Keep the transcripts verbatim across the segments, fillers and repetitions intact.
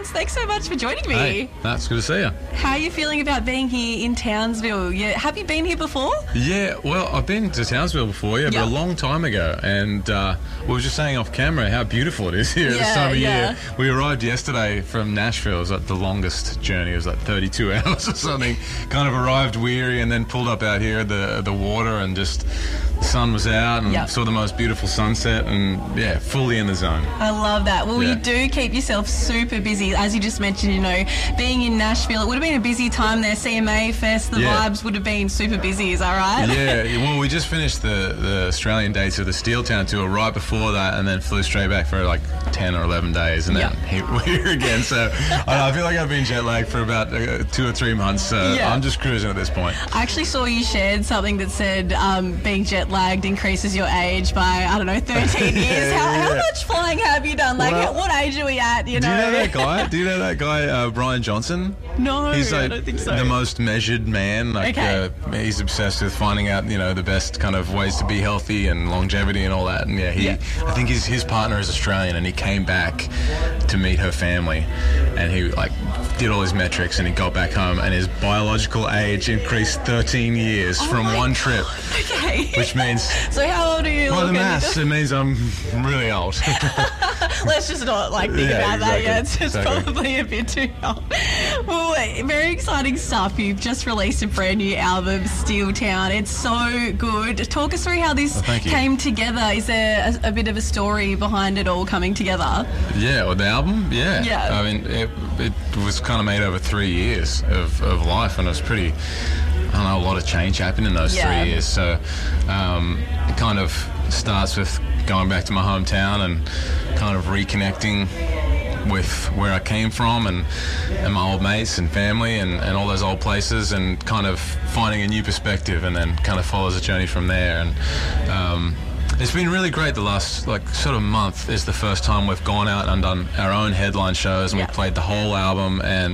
Alex, thanks so much for joining me. Hey, that's good to see you. How are you feeling about being here in Townsville? You, have you been here before? Yeah, well, I've been to Townsville before, yeah, Yep. but a long time ago. And uh, we were just saying off camera how beautiful it is here at this Yeah, time of yeah. year. We arrived yesterday from Nashville. It was like the longest journey. It was like thirty-two hours or something. Kind of arrived weary and then pulled up out here at the, the water and just... The sun was out and Yep. saw the most beautiful sunset and, yeah, fully in the zone. I love that. Well, Yeah. you do keep yourself super busy. As you just mentioned, you know, being in Nashville, it would have been a busy time there. C M A Fest, the Yeah. vibes would have been super busy. Is that right? Yeah, well, we just finished the, the Australian dates of the Steeltown tour right before that and then flew straight back for like ten or eleven days and then Yep. here, we're here again. So I, I feel like I've been jet lagged for about uh, two or three months. So Yeah. I'm just cruising at this point. I actually saw you shared something that said um, being jet lagged increases your age by, I don't know, thirteen years. How, how Yeah. much flying have you done? Like, Well, what age are we at? You know? Do you know that guy? Do you know that guy, uh, Brian Johnson? No, He's like I don't think so. the most measured man. Like, Okay. uh, he's obsessed with finding out, you know, the best kind of ways to be healthy and longevity and all that. And yeah, he, Yeah. I think his his partner is Australian, and he came back to meet her family, and he like did all his metrics, and he got back home, and his biological age increased thirteen years Oh from my one God. trip, Okay. which means. So how old are you? Well, the looking? maths, it means I'm really old. Let's just not like think Yeah, about that exactly, yet. It's just exactly. probably a bit too old. Well, very exciting stuff. You've just released a brand new album, Steeltown. It's so good. Talk us through how this Oh, thank you. came together. Is there a, a bit of a story behind it all coming together? Yeah, well, the album, yeah. Yeah. I mean, it, it was kind of made over three years of, of life, and it was pretty, I don't know, a lot of change happened in those Yeah. three years. So um, it kind of starts with going back to my hometown and kind of reconnecting with where I came from and, and my old mates and family and, and all those old places, and kind of finding a new perspective, and then kind of follows a journey from there. And um, it's been really great. The last like sort of month is the first time we've gone out and done our own headline shows, and Yeah. we played the whole album, and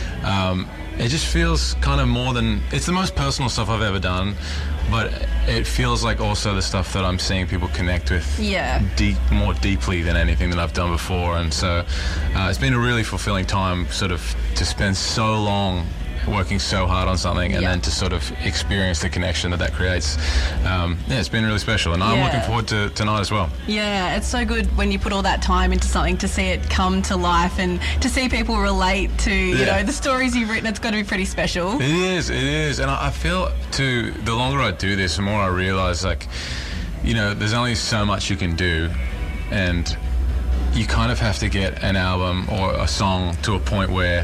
um, it just feels kind of more than, it's the most personal stuff I've ever done, but it feels like also the stuff that I'm seeing people connect with Yeah. deep, more deeply than anything that I've done before. And so uh, it's been a really fulfilling time sort of to spend so long working so hard on something, and Yeah. then to sort of experience the connection that that creates. Um, yeah, it's been really special, and I'm Yeah. looking forward to tonight as well. Yeah, it's so good when you put all that time into something to see it come to life and to see people relate to, you Yeah. know, the stories you've written. It's got to be pretty special. It is, it is. And I I feel, too, the longer I do this, the more I realise, like, you know, there's only so much you can do, and you kind of have to get an album or a song to a point where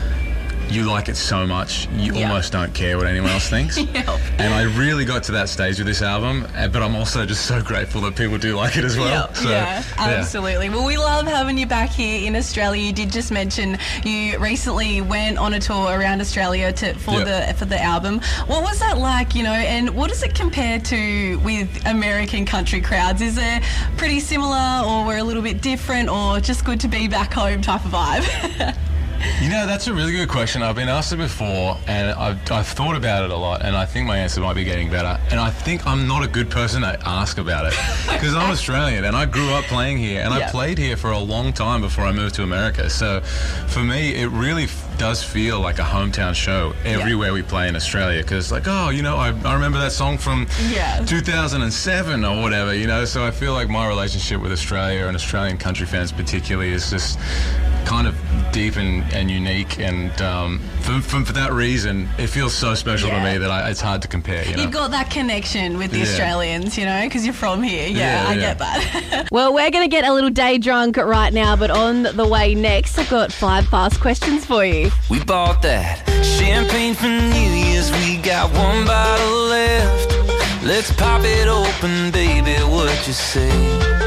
you like it so much, you Yeah. almost don't care what anyone else thinks. Yeah. And I really got to that stage with this album, uh, but I'm also just so grateful that people do like it as well. Yeah, So, yeah, absolutely. Well, we love having you back here in Australia. You did just mention you recently went on a tour around Australia to for Yep. the for the album. What was that like, you know, and what does it compare to with American country crowds? Is it pretty similar, or we're a little bit different, or just good to be back home type of vibe? You know, that's a really good question. I've been asked it before, and I've, I've thought about it a lot, and I think my answer might be getting better. And I think I'm not a good person to ask about it, because I'm Australian, and I grew up playing here, and Yeah. I played here for a long time before I moved to America. So for me, it really f- does feel like a hometown show everywhere we play in Australia, because like, oh, you know, I, I remember that song from Yeah. two thousand seven or whatever, you know. So I feel like my relationship with Australia and Australian country fans particularly is just kind of deep and, and unique, and um, for, for, for that reason, it feels so special Yeah. to me that I, it's hard to compare. You know? You've got that connection with the Yeah. Australians, you know, because you're from here. Yeah, Yeah, I yeah. get that. Well, we're going to get a little day drunk right now, but on the way next, I've got five fast questions for you. We bought that champagne for New Year's. We got one bottle left. Let's pop it open, baby. What you say?